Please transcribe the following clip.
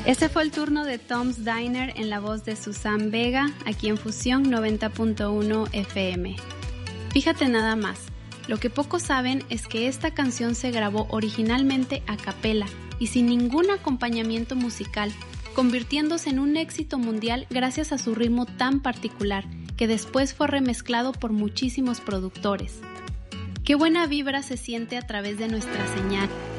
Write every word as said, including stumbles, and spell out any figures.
Ese fue el turno de Tom's Diner en la voz de Susan Vega, aquí en Fusión noventa punto uno F M. Fíjate nada más, lo que pocos saben es que esta canción se grabó originalmente a capela y sin ningún acompañamiento musical, convirtiéndose en un éxito mundial gracias a su ritmo tan particular, que después fue remezclado por muchísimos productores. Qué buena vibra se siente a través de nuestra señal.